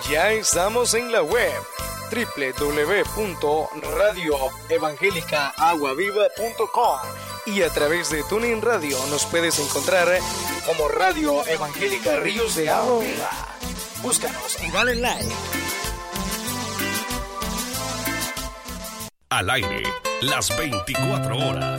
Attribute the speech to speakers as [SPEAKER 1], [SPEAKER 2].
[SPEAKER 1] Ya estamos en la web www.radioevangelicaaguaviva.com y a través de TuneIn Radio nos puedes encontrar como Radio Evangélica Ríos de Agua Viva. Búscanos y dale like.
[SPEAKER 2] Al aire, las 24 horas.